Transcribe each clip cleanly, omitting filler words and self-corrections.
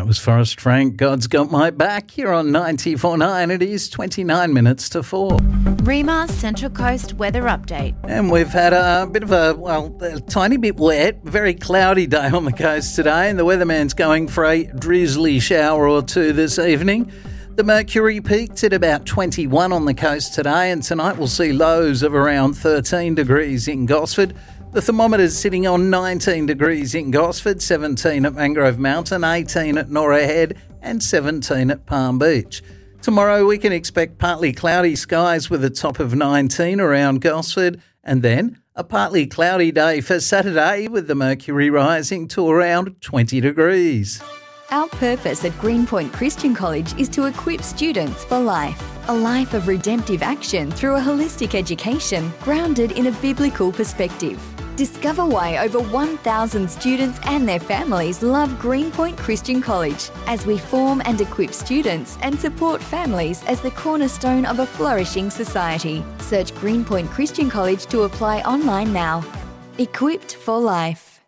was Forrest Frank. God's got my back here on 94.9. It is 29 minutes to 4. REMA Central Coast weather update. And we've had a bit of a tiny bit wet, very cloudy day on the coast today, and the weatherman's going for a drizzly shower or two this evening. The mercury peaked at about 21 on the coast today, and tonight we'll see lows of around 13 degrees in Gosford. The thermometer's sitting on 19 degrees in Gosford, 17 at Mangrove Mountain, 18 at Norah Head and 17 at Palm Beach. Tomorrow we can expect partly cloudy skies with a top of 19 around Gosford, and then a partly cloudy day for Saturday with the mercury rising to around 20 degrees. Our purpose at Greenpoint Christian College is to equip students for life. A life of redemptive action through a holistic education grounded in a biblical perspective. Discover why over 1,000 students and their families love Greenpoint Christian College as we form and equip students and support families as the cornerstone of a flourishing society. Search Greenpoint Christian College to apply online now. Equipped for life.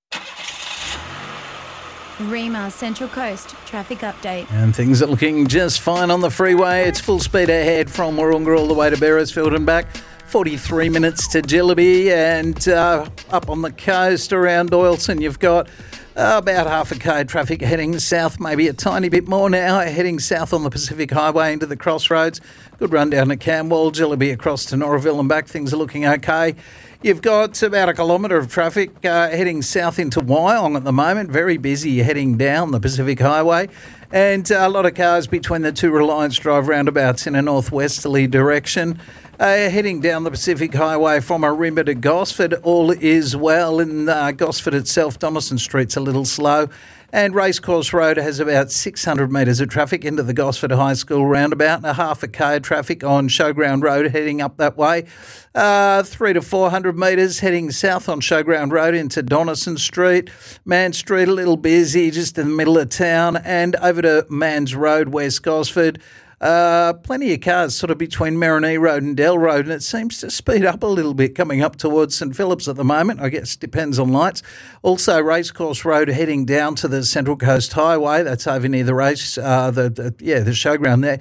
REMA Central Coast traffic update. And things are looking just fine on the freeway. It's full speed ahead from Wahroonga all the way to Beresfield and back. 43 minutes to Jillaby, and up on the coast around Doyleson you've got about half a k traffic heading south, maybe a tiny bit more now, heading south on the Pacific Highway into the crossroads. Good run down to Camwell, Jillaby across to Norraville and back. Things are looking okay. You've got about a kilometre of traffic heading south into Wyong at the moment. Very busy heading down the Pacific Highway. And a lot of cars between the two Reliance Drive roundabouts in a northwesterly direction. Heading down the Pacific Highway from Arimba to Gosford, all is well. In Gosford itself, Donaldson Street's a little slow. And Racecourse Road has about 600 metres of traffic into the Gosford High School roundabout, and a half a k of traffic on Showground Road heading up that way. 300 to 400 metres heading south on Showground Road into Donaldson Street. Man Street a little busy just in the middle of town, and over to Mans Road, West Gosford. Plenty of cars sort of between Marinee Road and Dell Road, and it seems to speed up a little bit coming up towards St Phillips at the moment. I guess depends on lights. Also, Racecourse Road heading down to the Central Coast Highway. That's over near the race, the showground there.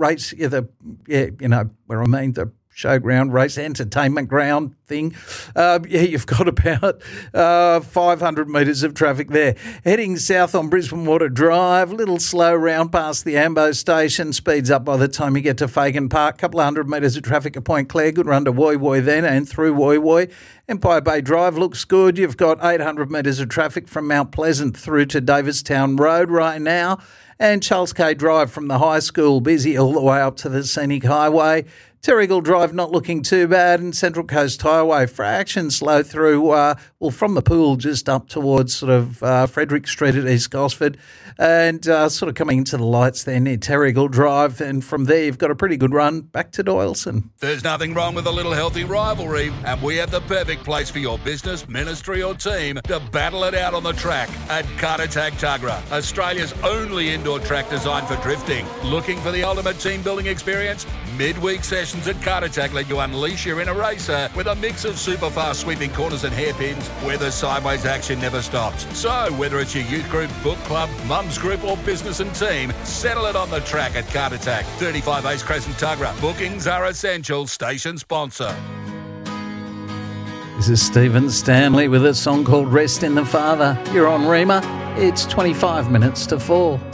Where I mean the showground, race entertainment ground thing. You've got about 500 metres of traffic there. Heading south on Brisbane Water Drive, a little slow round past the Ambo station, speeds up by the time you get to Fagan Park. Couple of 100 metres of traffic at Point Clare, good run to Woy Woy then and through Woy Woy. Empire Bay Drive looks good. You've got 800 metres of traffic from Mount Pleasant through to Davistown Road right now. And Charles K Drive from the high school, busy all the way up to the Scenic Highway. Terrigal Drive not looking too bad, and Central Coast Highway fraction slow through, from the pool just up towards sort of Frederick Street at East Gosford, and sort of coming into the lights there near Terrigal Drive, and from there you've got a pretty good run back to Doyleson. There's nothing wrong with a little healthy rivalry, and we have the perfect place for your business, ministry or team to battle it out on the track at Kartatag Tuggerah, Australia's only indoor track designed for drifting. Looking for the ultimate team building experience? Midweek sessions at Kartatag let you unleash your inner racer with a mix of super fast sweeping corners and hairpins where the sideways action never stops. So whether it's your youth group, book club, mums group or business and team, settle it on the track at Kartatag, 35 Ace Crescent Tuggerah. Bookings are essential. Station sponsor. This is Stephen Stanley with a song called Rest in the Father. You're on REMA. It's 25 minutes to 4.